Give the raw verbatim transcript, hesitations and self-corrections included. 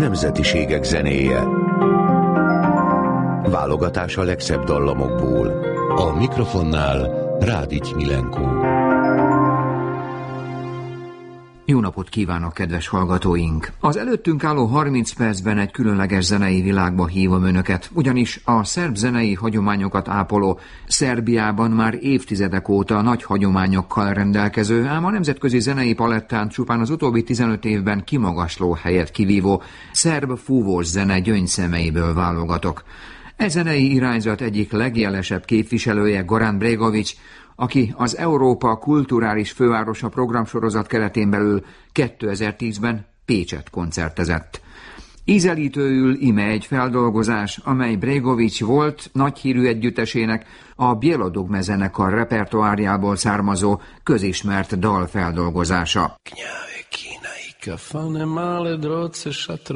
nemzetiségek zenéje. Válogatás a legszebb dallamokból. A mikrofonnál Rádics Milenkó. Jó napot kívánok, kedves hallgatóink! Az előttünk álló harminc percben egy különleges zenei világba hívom önöket, ugyanis a szerb zenei hagyományokat ápoló, Szerbiában már évtizedek óta nagy hagyományokkal rendelkező, ám a nemzetközi zenei palettán csupán az utóbbi tizenöt évben kimagasló helyet kivívó szerb fúvós zene gyöngyszemeiből válogatok. E zenei irányzat egyik legjelesebb képviselője Goran Bregović, aki az Európa kulturális fővárosa programsorozat keretén belül kétezer-tízben Pécset koncertezett. Ízelítőül ime egy feldolgozás, amely Bregović volt nagyhírű együttesének, a Bjelodugme zenekar repertoárjából származó közismert dal feldolgozása.